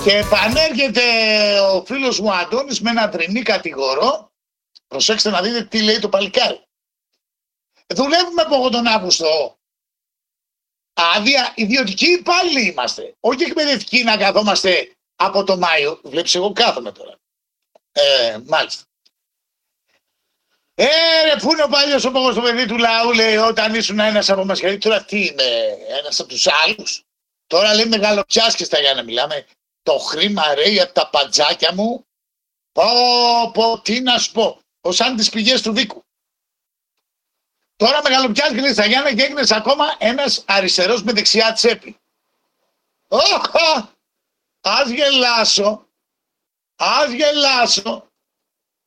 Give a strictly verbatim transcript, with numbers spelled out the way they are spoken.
Και επανέρχεται ο φίλος μου Αντώνης με ένα τριμμή κατηγορό. Προσέξτε να δείτε τι λέει το παλικάρι. Δουλεύουμε από εγώ τον Αύγουστο. Άδεια, ιδιωτικοί υπάλληλοι είμαστε. Όχι εκπαιδευτικοί να καθόμαστε από το Μάιο. Βλέπεις, εγώ κάθομαι τώρα. Ε, μάλιστα. Ε, ρε, πού είναι ο παλιός ο πόγος στο παιδί του λαού, λέει, όταν ήσουν ένας από μας. Τώρα τι είμαι, ένας από τους άλλους. Τώρα λέει μεγαλοπιάσκεστα για να μιλάμε. Το χρήμα, ρε, από τα παντζάκια μου. Πω, πω, τι να σου πω. Ως σαν τις πηγές του Δίκου. Τώρα μεγαλοπιάσκεστα, λέει, στα Γιάννα και έγινες ακόμα ένας αριστερός με δεξιά τσέπη. Όχα! Ας γελάσω. Ας γελάσω.